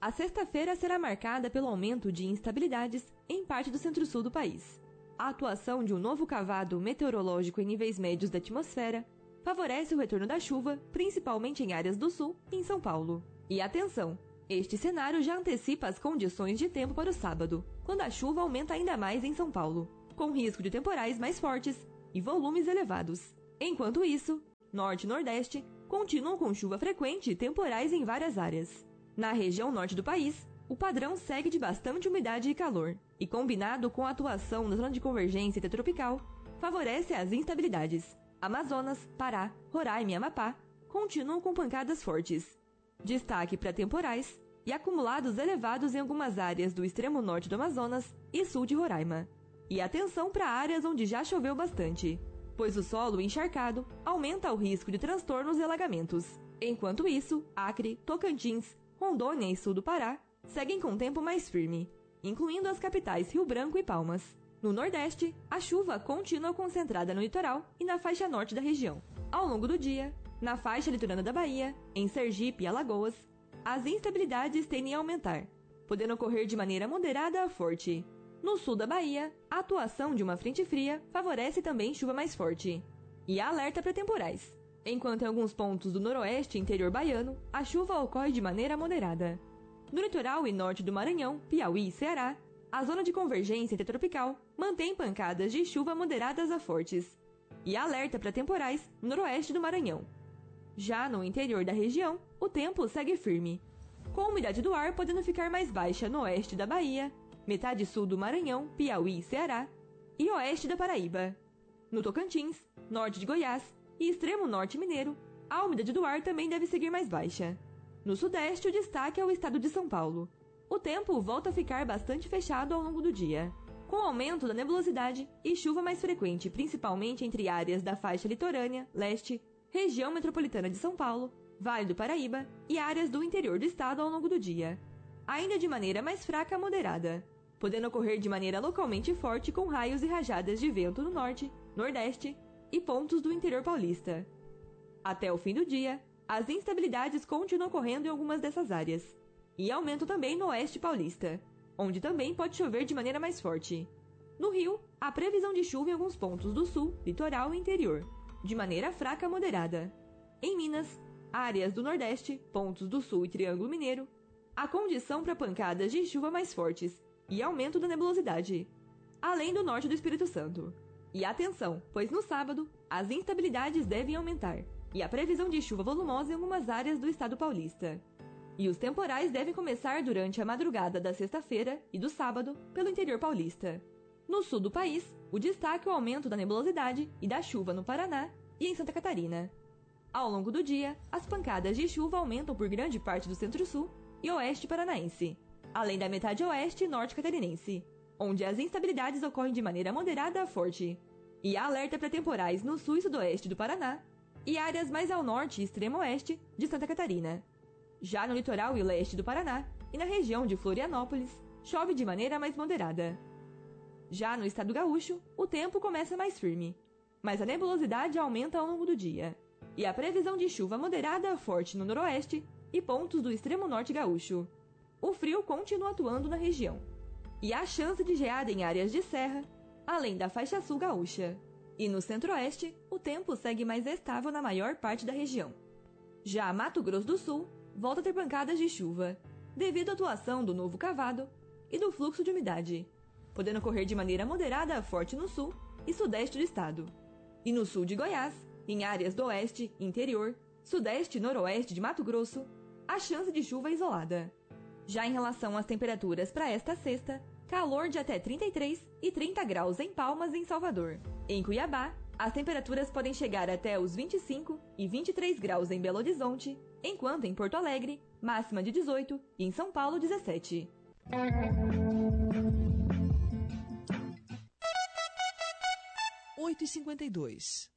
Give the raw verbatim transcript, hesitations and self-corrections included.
A sexta-feira será marcada pelo aumento de instabilidades em parte do centro-sul do país. A atuação de um novo cavado meteorológico em níveis médios da atmosfera favorece o retorno da chuva, principalmente em áreas do sul e em São Paulo. E atenção, este cenário já antecipa as condições de tempo para o sábado, quando a chuva aumenta ainda mais em São Paulo, com risco de temporais mais fortes e volumes elevados. Enquanto isso, norte e nordeste continuam com chuva frequente e temporais em várias áreas. Na região norte do país, o padrão segue de bastante umidade e calor, e combinado com a atuação na zona de convergência intertropical, favorece as instabilidades. Amazonas, Pará, Roraima e Amapá continuam com pancadas fortes. Destaque para temporais e acumulados elevados em algumas áreas do extremo norte do Amazonas e sul de Roraima. E atenção para áreas onde já choveu bastante, pois o solo encharcado aumenta o risco de transtornos e alagamentos. Enquanto isso, Acre, Tocantins, Rondônia e sul do Pará seguem com tempo mais firme, incluindo as capitais Rio Branco e Palmas. No Nordeste, a chuva continua concentrada no litoral e na faixa norte da região. Ao longo do dia, na faixa litorânea da Bahia, em Sergipe e Alagoas, as instabilidades tendem a aumentar, podendo ocorrer de maneira moderada a forte. No sul da Bahia, a atuação de uma frente fria favorece também chuva mais forte. E há alerta para temporais, enquanto em alguns pontos do noroeste e interior baiano, a chuva ocorre de maneira moderada. No litoral e norte do Maranhão, Piauí e Ceará, a zona de convergência intertropical mantém pancadas de chuva moderadas a fortes. E há alerta para temporais no noroeste do Maranhão. Já no interior da região, o tempo segue firme, com a umidade do ar podendo ficar mais baixa no oeste da Bahia, metade sul do Maranhão, Piauí e Ceará, e oeste da Paraíba. No Tocantins, norte de Goiás e extremo norte mineiro, a umidade do ar também deve seguir mais baixa. No sudeste, o destaque é o estado de São Paulo. O tempo volta a ficar bastante fechado ao longo do dia, com aumento da nebulosidade e chuva mais frequente, principalmente entre áreas da faixa litorânea, leste, região metropolitana de São Paulo, Vale do Paraíba e áreas do interior do estado ao longo do dia, ainda de maneira mais fraca a moderada, podendo ocorrer de maneira localmente forte com raios e rajadas de vento no norte, nordeste e pontos do interior paulista. Até o fim do dia, as instabilidades continuam ocorrendo em algumas dessas áreas, e aumentam também no oeste paulista, onde também pode chover de maneira mais forte. No Rio, há previsão de chuva em alguns pontos do sul, litoral e interior, de maneira fraca a moderada. Em Minas, áreas do nordeste, pontos do sul e Triângulo Mineiro, há condição para pancadas de chuva mais fortes e aumento da nebulosidade, além do norte do Espírito Santo. E atenção, pois no sábado, as instabilidades devem aumentar, e há previsão de chuva volumosa em algumas áreas do estado paulista. E os temporais devem começar durante a madrugada da sexta-feira e do sábado pelo interior paulista. No sul do país, o destaque é o aumento da nebulosidade e da chuva no Paraná e em Santa Catarina. Ao longo do dia, as pancadas de chuva aumentam por grande parte do centro-sul e oeste paranaense, além da metade oeste e norte catarinense, onde as instabilidades ocorrem de maneira moderada a forte. E há alerta para temporais no sul e sudoeste do Paraná e áreas mais ao norte e extremo oeste de Santa Catarina. Já no litoral e leste do Paraná e na região de Florianópolis, chove de maneira mais moderada. Já no estado gaúcho, o tempo começa mais firme, mas a nebulosidade aumenta ao longo do dia, e a previsão de chuva moderada a forte no noroeste e pontos do extremo norte gaúcho. O frio continua atuando na região, e há chance de geada em áreas de serra, além da faixa sul gaúcha. E no centro-oeste, o tempo segue mais estável na maior parte da região. Já Mato Grosso do Sul volta a ter pancadas de chuva, devido à atuação do novo cavado e do fluxo de umidade, podendo ocorrer de maneira moderada a forte no sul e sudeste do estado. E no sul de Goiás, em áreas do oeste, interior, sudeste e noroeste de Mato Grosso, há chance de chuva isolada. Já em relação às temperaturas para esta sexta, calor de até trinta e três e trinta graus em Palmas e em Salvador. Em Cuiabá, as temperaturas podem chegar até os vinte e cinco e vinte e três graus em Belo Horizonte, enquanto em Porto Alegre, máxima de dezoito e em São Paulo, dezessete. oito e cinquenta e dois.